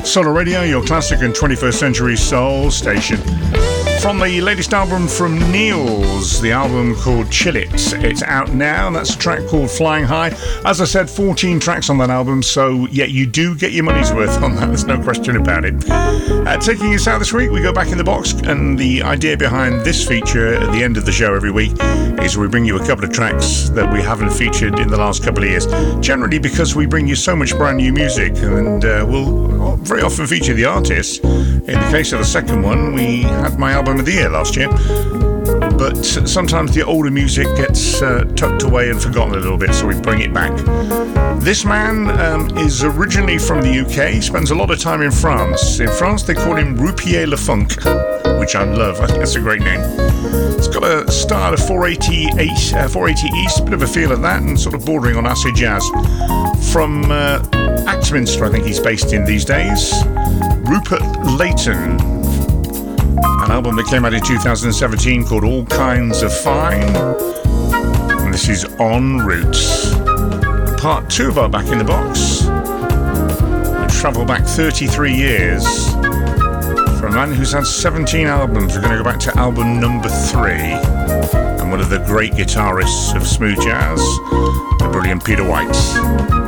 Solar Radio, your classic and 21st century soul station. From the latest album from Niels, the album called Chill It. It's out now, and that's a track called Flying High. As I said, 14 tracks on that album, so yeah, you do get your money's worth on that, there's no question about it. Taking us out this week, we go back in the box, and the idea behind this feature at the end of the show every week is we bring you a couple of tracks that we haven't featured in the last couple of years. Generally because we bring you so much brand new music, and we'll very often feature the artists. In the case of the second one, we had my album of the year last year, but sometimes the older music gets tucked away and forgotten a little bit, so we bring it back. This man is originally from the UK, spends a lot of time in France. In France they call him Rupier Le Funk, which I love. I think that's a great name. It's got a style of 480 East, bit of a feel of that, and sort of bordering on acid jazz. From Axminster, I think he's based in these days. Rupert Layton, an album that came out in 2017 called All Kinds of Fine, and this is En Route. Part 2 of our Back in the Box. We travel back 33 years for a man who's had 17 albums. We're going to go back to album number 3, and one of the great guitarists of smooth jazz, the brilliant Peter White.